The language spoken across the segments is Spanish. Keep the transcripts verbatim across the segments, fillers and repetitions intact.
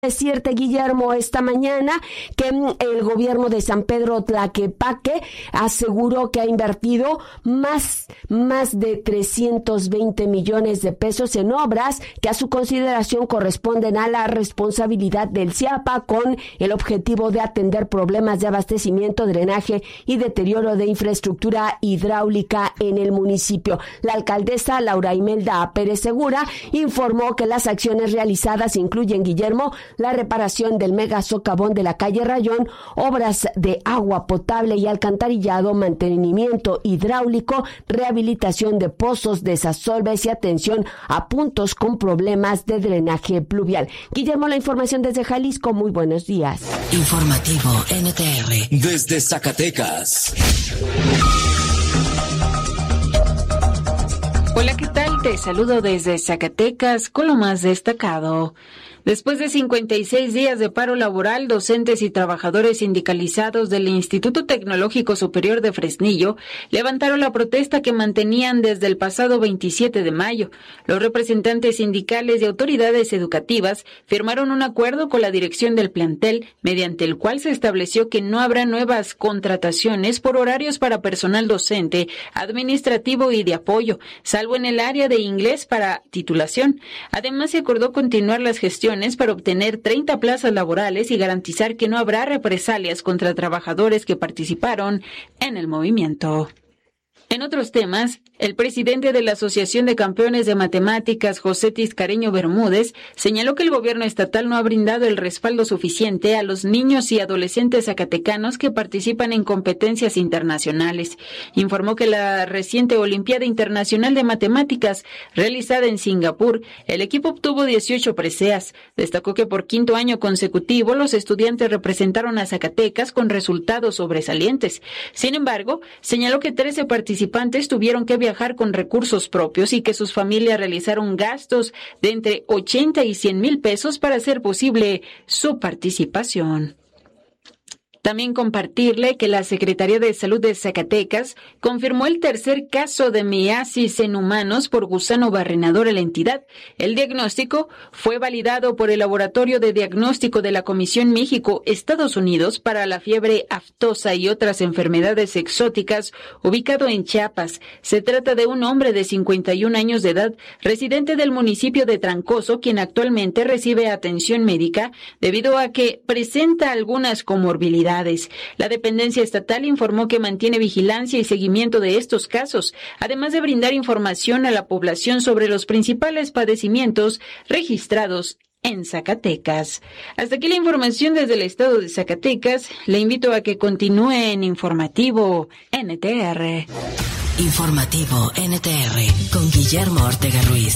Decirte, Guillermo, esta mañana que el gobierno de San Pedro Tlaquepaque aseguró que ha invertido más, más de trescientos veinte millones de pesos en obras que a su consideración corresponden a la responsabilidad del CIAPA con el objetivo de atender problemas de abastecimiento, drenaje y deterioro de infraestructura hidráulica en el municipio. La alcaldesa Laura Imelda Pérez Segura informó que las acciones realizadas incluyen, Guillermo, la reparación del mega socavón de la calle Rayón, obras de agua potable y alcantarillado, mantenimiento hidráulico, rehabilitación de pozos, desasolves y atención a puntos con problemas de drenaje pluvial. Guillermo, la información desde Jalisco. Muy buenos días. Informativo N T R. Desde Zacatecas. Hola, ¿qué tal? Te saludo desde Zacatecas con lo más destacado. Después de cincuenta y seis días de paro laboral, docentes y trabajadores sindicalizados del Instituto Tecnológico Superior de Fresnillo levantaron la protesta que mantenían desde el pasado veintisiete de mayo. Los representantes sindicales y autoridades educativas firmaron un acuerdo con la dirección del plantel, mediante el cual se estableció que no habrá nuevas contrataciones por horarios para personal docente, administrativo y de apoyo, salvo en el área de inglés para titulación. Además, se acordó continuar las gestiones para obtener treinta plazas laborales y garantizar que no habrá represalias contra trabajadores que participaron en el movimiento. En otros temas, el presidente de la Asociación de Campeones de Matemáticas, José Tiscareño Bermúdez, señaló que el gobierno estatal no ha brindado el respaldo suficiente a los niños y adolescentes zacatecanos que participan en competencias internacionales. Informó que la reciente Olimpiada Internacional de Matemáticas, realizada en Singapur, el equipo obtuvo dieciocho preseas. Destacó que por quinto año consecutivo los estudiantes representaron a Zacatecas con resultados sobresalientes. Sin embargo, señaló que trece participantes participantes tuvieron que viajar con recursos propios y que sus familias realizaron gastos de entre ochenta y cien mil pesos para hacer posible su participación. También compartirle que la Secretaría de Salud de Zacatecas confirmó el tercer caso de miasis en humanos por gusano barrenador en la entidad. El diagnóstico fue validado por el Laboratorio de Diagnóstico de la Comisión México-Estados Unidos para la fiebre aftosa y otras enfermedades exóticas, ubicado en Chiapas. Se trata de un hombre de cincuenta y un años de edad, residente del municipio de Trancoso, quien actualmente recibe atención médica debido a que presenta algunas comorbilidades. La dependencia estatal informó que mantiene vigilancia y seguimiento de estos casos, además de brindar información a la población sobre los principales padecimientos registrados en Zacatecas. Hasta aquí la información desde el estado de Zacatecas. Le invito a que continúe en Informativo N T R. Informativo N T R con Guillermo Ortega Ruiz.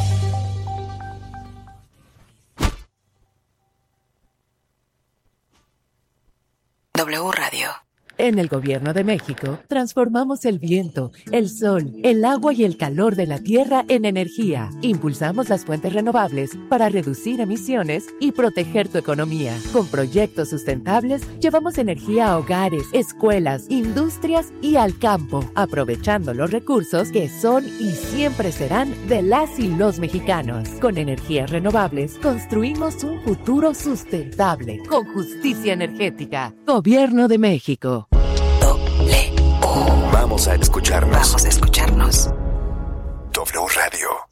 W Radio. En el Gobierno de México, transformamos el viento, el sol, el agua y el calor de la tierra en energía. Impulsamos las fuentes renovables para reducir emisiones y proteger tu economía. Con proyectos sustentables, llevamos energía a hogares, escuelas, industrias y al campo, aprovechando los recursos que son y siempre serán de las y los mexicanos. Con energías renovables, construimos un futuro sustentable, con justicia energética. Gobierno de México. Vamos a escucharnos. Vamos a escucharnos. W Radio.